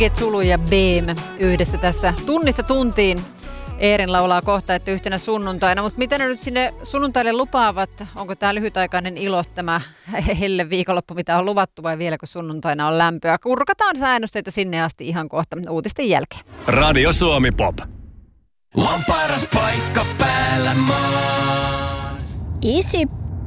Zulu ja Beam yhdessä tässä tunnista tuntiin. Eerin laulaa kohta, että yhtenä sunnuntaina. Mutta mitä ne nyt sinne sunnuntaille lupaavat? Onko tämä lyhytaikainen ilo, tämä helle viikonloppu, mitä on luvattu, vai vieläkö sunnuntaina on lämpöä? Kurkataan säännösteitä sinne asti ihan kohta uutisten jälkeen. Radio Suomi Pop. On paras paikka päällä maan. Isi.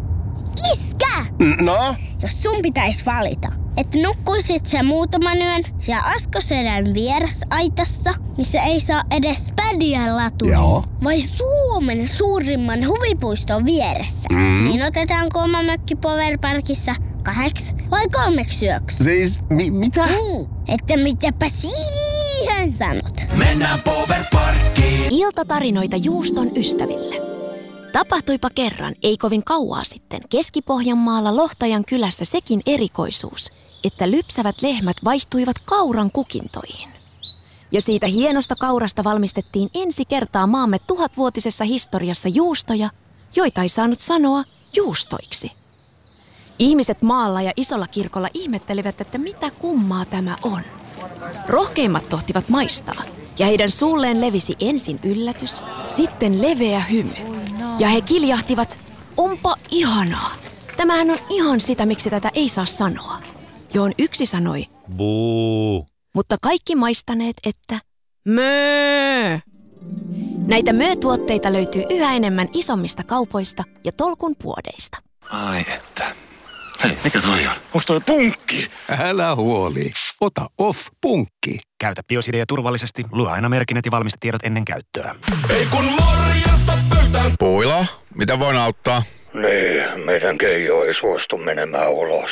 Iskä! No? Jos sun pitäisi valita, että nukkuisit sä muutaman yön siellä Askosedän vierasaitassa, missä ei saa edes pädiä laturia, vai Suomen suurimman huvipuiston vieressä, niin otetaanko oma mökki Powerparkissa 2 vai 3 yöksi? Siis, mitä? Niin, että mitäpä siihen sanot. Mennään Powerparkkiin. Iltatarinoita juuston ystäville. Tapahtuipa kerran, ei kovin kauaa sitten, Keski-Pohjanmaalla Lohtajan kylässä sekin erikoisuus, että lypsävät lehmät vaihtuivat kauran kukintoihin. Ja siitä hienosta kaurasta valmistettiin ensi kertaa maamme 1000-vuotisessa historiassa juustoja, joita ei saanut sanoa juustoiksi. Ihmiset maalla ja isolla kirkolla ihmettelivät, että mitä kummaa tämä on. Rohkeimmat tohtivat maistaa, ja heidän suulleen levisi ensin yllätys, sitten leveä hymy. Ja he kiljahtivat, onpa ihanaa. Tämähän on ihan sitä, miksi tätä ei saa sanoa. Johon yksi sanoi, buu. Mutta kaikki maistaneet, että möö. Näitä möötuotteita löytyy yhä enemmän isommista kaupoista ja tolkun puodeista. Ai että. Hei, mikä toi on? Onks toi punkki? Älä huoli. Ota Off-punkki. Käytä Biosidea turvallisesti. Lue aina merkinnät ja valmistetiedot ennen käyttöä. Ei kun morjasta pöytään. Puila, mitä voin auttaa? Niin, meidän Keijo ei suostu menemään ulos.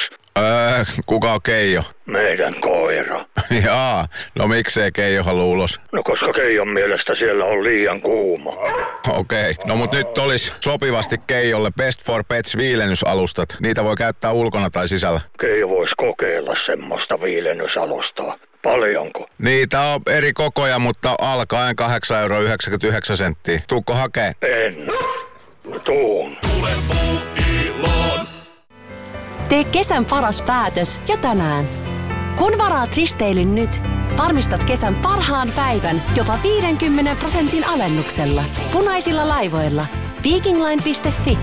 Kuka on Keijo? Meidän koira. Jaa, no miksei Keijo halua ulos? No koska Keijon mielestä siellä on liian kuuma. Okei, no mut nyt olisi sopivasti Keijolle Best for Pets viilennysalustat. Niitä voi käyttää ulkona tai sisällä. Keijo voisi kokeilla semmoista viilennysalustaa. Paljonko? Niitä on eri kokoja, mutta alkaen 8,99 €. Tuukko hakee? En. Tuun. Tule Puuiloon. Tee kesän paras päätös jo tänään. Kun varaat risteilyn nyt, varmistat kesän parhaan päivän jopa 50% alennuksella. Punaisilla laivoilla. Vikingline.fi